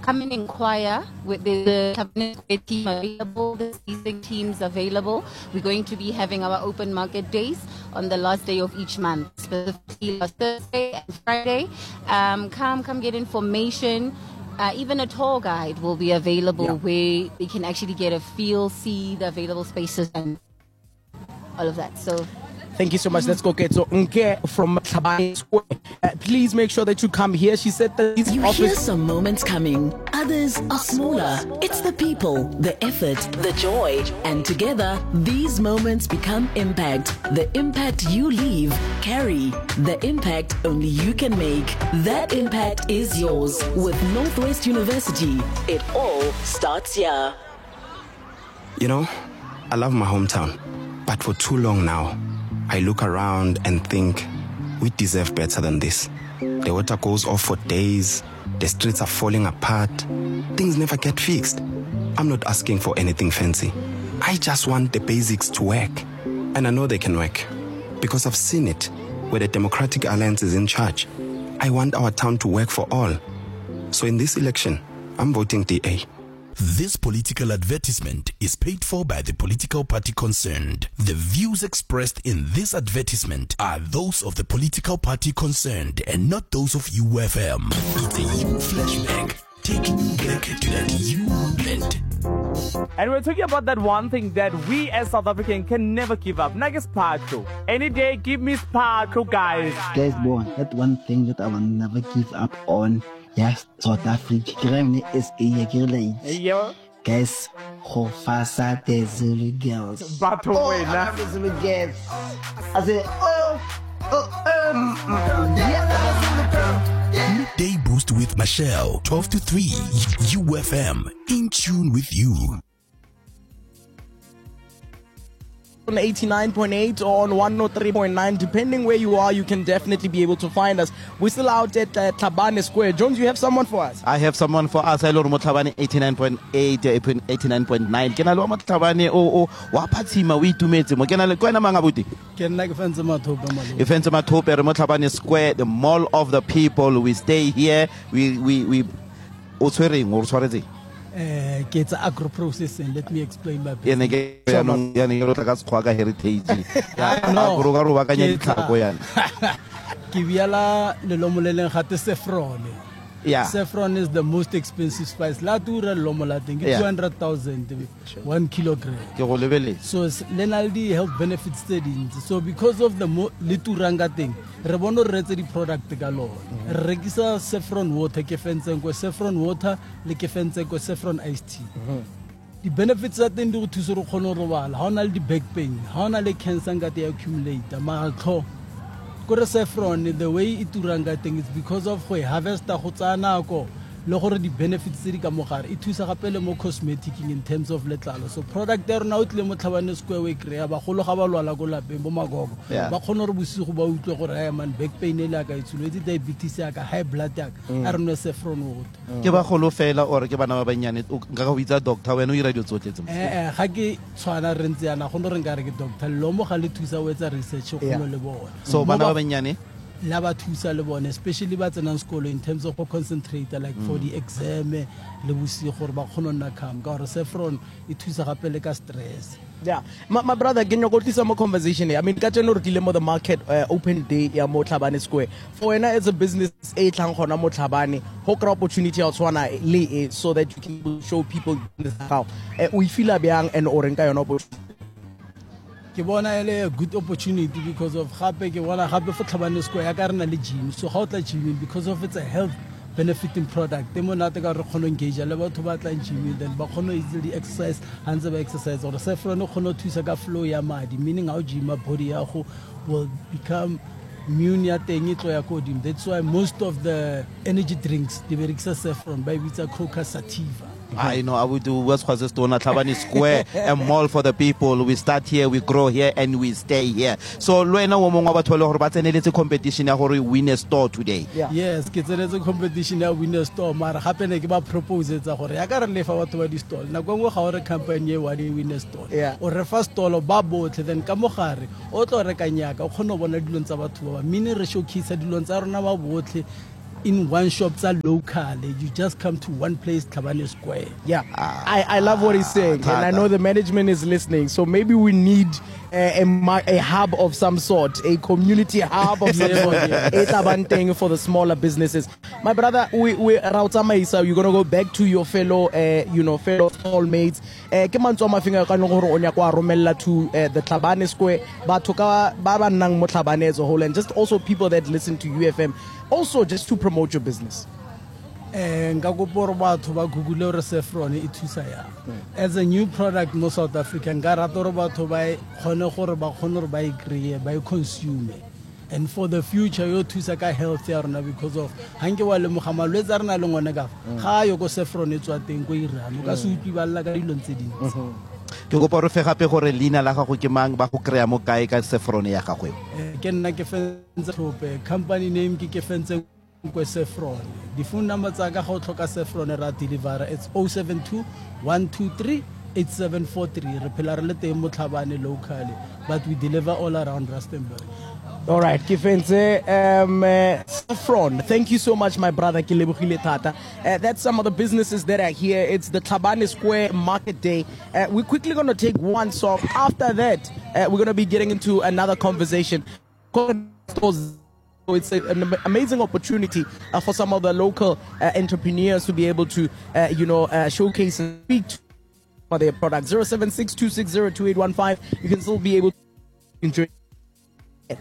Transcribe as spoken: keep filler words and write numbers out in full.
come and inquire with the, the Tlhabane Square team available, the season teams available. We're going to be having our open market days on the last day of each month, specifically last Thursday and Friday. Um, come, come get information. Uh, even a tour guide will be available yeah. where they can actually get a feel, see the available spaces and all of that. So. Thank you so much. Let's go get so Nke from Tlhabane Square. Uh, please make sure that you come here. She said that these you office- hear some moments coming. Others are smaller. It's the people, the effort, the joy. And together, these moments become impact. The impact you leave, carry. The impact only you can make. That impact is yours with Northwest University. It all starts here. You know, I love my hometown. But for too long now, I look around and think we deserve better than this. The water goes off for days. The streets are falling apart. Things never get fixed. I'm not asking for anything fancy. I just want the basics to work. And I know they can work because I've seen it where the Democratic Alliance is in charge. I want our town to work for all. So in this election, I'm voting D A. This political advertisement is paid for by the political party concerned. The views expressed in this advertisement are those of the political party concerned and not those of U F M. It's a U flashback, taking you back to that U moment. And we're talking about that one thing that we as South Africans can never give up. Nike Sparkle. Any day, give me Sparkle, guys. Guys, boy, that one thing that I will never give up on. Yes, South Africa. Kremne is a girl. Yeah. Guys, go fasa the Zulu girls. Battle oh, way, I love the Zulu girls. I say, oh, oh, um, yeah. Midday Boost with Michelle, twelve to three, U F M, in tune with you. On eighty-nine point eight or on one oh three point nine, depending where you are, you can definitely be able to find us. We're still out at uh, Tlhabane Square. Jones, you have someone for us? I have someone for us. Hello, Tlhabane eighty-nine point eight, eighty-nine point nine. Can I lo Tlhabane o o wa phatsima o itumetse mo kena le kwena mangabuti? Ke nna ke fentse mathope malo. E fentse mathope re mo Tlhabane Square, the mall of the people. We stay here. We we we o tshwereng o tshwaretse. Uh, it's agro processing. Let me explain my business. Yeah, no, yeah, no, heritage. Agro ga ro ba kanya ditlhako yana. Ke biala le lomo le leng gate saffron. Yeah. Saffron is the most expensive spice. La dura lomo la teng ke two hundred thousand one kilogram. Ke go lebele. So lenaldi health benefits studies. So because of the le turanga thing, re bona re tse di product ka lona. Re rekisa saffron water ke fentseng ko saffron water le ke fentseng ko saffron iced tea. The benefits tsa teng di go thusa re khona go robala. Ha ona le back pain, ha ona le cancer nga te accumulate ma tlho. Kore saffron the way it turanga thing is because of go harvest go tsana ko le gore di benefits tse di ka mogare e thusa gape le mo cosmetic in terms of letlalo. So product there now tle mo Tlhabane Square we kry ba golo ga ba lwala go lapeng bo magogo ba khona re bosigo ba utlwe gore ay man back pain e la ka itsulo di diabetes ya ka high blood ya ka a re no saffron water ke ba golo fela or ke bana ba banyane nka go bitsa doctor wena o ira dio tsotletse mo eh eh ga ke tshwana re ntse yana go no re nka re ke doctor lo mo ga le thusa o etsa research go no le bona. So bana ba banyane la ba thusa le bone especially ba tsenang sekolo in terms of concentrate like mm. for the exam le busi gore ba khona nna kham ka gore saffron e thusa gape le ka stress. Yeah, my, my brother, can you go to some conversation here? I mean, catch no dilemma the market uh, open day ya mo Tlhabane Square. For when as a business, a tlang khona mo Tlhabane, hoka opportunity out swana le so that you can show people how we feel abiang and orenka yona opportunity. Ke bona ele a good opportunity because of gape ke bona gape for Tlhabane Square ya ka rena le gym. So how tla gym because of it's a health benefiting product. Te monate ka re khona engage le batho ba tla gym then ba khona easily exercise hands ba exercise or saffron o khona thusa ka flow ya madi meaning how gym body ya go will become immune ya teng e tlo ya kodimo. That's why most of the energy drinks they berekisa saffron by bitsa coca sativa. I know I would do West Khwezestone Tlhabane Square, a mall for the people. We start here, we grow here, and we stay here. So, Luena Womonga Batolo Horbatsen, it's a competition ya gore win a store today. Yeah. Yes, it's a competition ya win a store. Mara happen ke ba propose tsa gore ya ka re lefa batho ba di store. Na go ga gore company e wa di win a store. O re fa store ba botle then ka mogare o tlo reka nyaka o khona bona dilong tsa batho ba mine re showcase dilong tsa rona ba botle in one shop that's local. You just come to one place, Tlhabane Square. Yeah, I, I love what he's saying, and I know the management is listening. So maybe we need a, a, a hub of some sort, a community hub of some sort, a Tlhabane for the smaller businesses. My brother, we we Rautamaisa, you're gonna go back to your fellow, uh, you know, fellow soulmates. Ke mantswe ma finger ka nngwe gore o nya kwa romella to uh, the Tlhabane Square. Batho ka ba ba nnang mo Tlhabane as a whole, and just also people that listen to U F M, also just to promote your business. As a new product in South Africa, by consumer. And for the future, you to say healthier because of hangi wale muhammad lezar na longone ga ga yo go saffron etswa teng go Iran o ka se utlwi ba lla ka dilo tse dintsi. Ke go poro fe gape gore leina la gago ke mang ba go krea mo kae ka saffron ya gago? Ke nna ke fentse tope company name ke ke fentse ko saffron. The phone number tsa ka go tlhoka saffron ra deliver it's oh seven two, one two three, eight seven four three. Re phela re le teng mo Tlhabane locally, but we deliver all around Rustenburg. All right, Kifense, um, uh, Saffron, thank you so much, my brother. Tata. Uh, that's some of the businesses that are here. It's the Tlhabane Square Market Day. Uh, we're quickly going to take one song. After that, uh, we're going to be getting into another conversation. It's a, an amazing opportunity uh, for some of the local uh, entrepreneurs to be able to, uh, you know, uh, showcase and speak for their products. zero seven six two six zero two eight one five. You can still be able to enjoy.